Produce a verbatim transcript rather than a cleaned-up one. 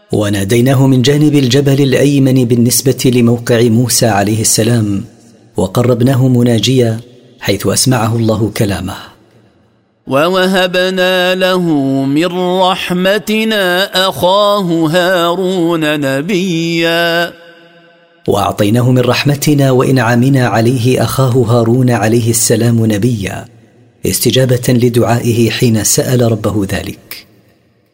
وناديناه من جانب الجبل الأيمن بالنسبة لموقع موسى عليه السلام، وقربناه مناجيا حيث أسمعه الله كلامه. ووهبنا له من رحمتنا أخاه هارون نبيا. وأعطيناه من رحمتنا وإنعامنا عليه أخاه هارون عليه السلام نبيا، استجابة لدعائه حين سأل ربه ذلك.